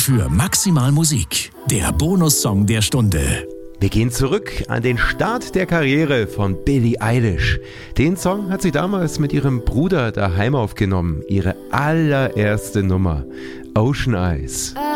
für Maximal Musik, der Bonussong der Stunde. Wir gehen zurück an den Start der Karriere von Billie Eilish. Den Song hat sie damals mit ihrem Bruder daheim aufgenommen. Ihre allererste Nummer, Ocean Eyes.